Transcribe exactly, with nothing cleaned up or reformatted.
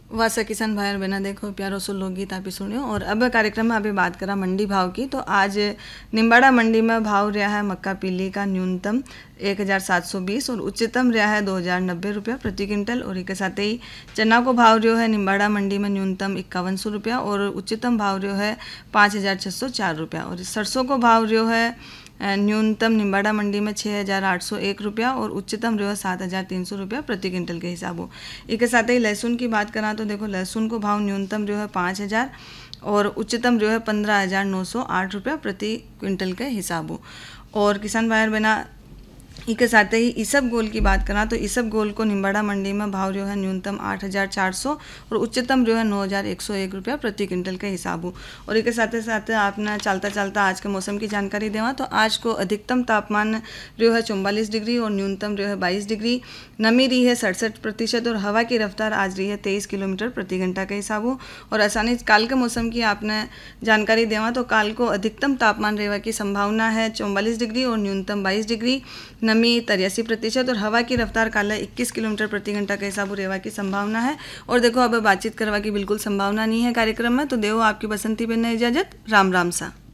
वासा किसान भाई और बहना देखो प्यारो सो लोकगीत आप सुनियो। और अब कार्यक्रम में अभी बात करा मंडी भाव की। तो आज निम्बाड़ा मंडी में भाव रहा है मक्का पीली का न्यूनतम एक हज़ार सात सौ बीस और उच्चतम रहा है दो हज़ार नब्बे रुपया प्रति क्विंटल। और एक साथ ही चना को भाव रहा है निम्बाड़ा मंडी में न्यूनतम इक्यावन सौ रुपया और उच्चतम भाव रहा है पाँच हज़ार छः सौ चार रुपया। और सरसों को भाव रहा है न्यूनतम निम्बाड़ा मंडी में छः हज़ार आठ सौ एक रुपया और उच्चतम रहा सात हज़ार तीन सौ रुपया प्रति क्विंटल के हिसाब हो। एक साथ ही लहसुन की बात करा तो देखो लहसुन को भाव न्यूनतम जो है पाँच हज़ार और उच्चतम जो है पंद्रह हज़ार नौ सौ आठ रुपया प्रति क्विंटल के हिसाब हो। और किसान भाई बहना इसके साथ ही ईसब गोल की बात करा तो ईसब गोल को निम्बाड़ा मंडी में भाव जो है न्यूनतम आठ हज़ार चार सौ और उच्चतम जो है नौ हज़ार एक सौ एक रुपया प्रति क्विंटल के हिसाब हो। और इसके साथ साथ आपने चलता चलता आज के मौसम की जानकारी देवा तो आज को अधिकतम तापमान जो है चौवालीस डिग्री और न्यूनतम जो है बाईस डिग्री, नमी रही है सड़सठ प्रतिशत और हवा की रफ्तार आज रही है तेईस किलोमीटर प्रति घंटा के हिसाब हो। और आसानी काल के मौसम की आपने जानकारी देवा तो काल को अधिकतम तापमान रहने की संभावना है चौवालीस डिग्री और न्यूनतम बाईस डिग्री, नमी तिरासी प्रतिशत और हवा की रफ्तार काला इक्कीस किलोमीटर प्रति घंटा के हिसाब रेवा की संभावना है। और देखो अब बातचीत करवा की बिल्कुल संभावना नहीं है कार्यक्रम में। तो देव आपकी बसंती बहन इजाजत, राम राम सा।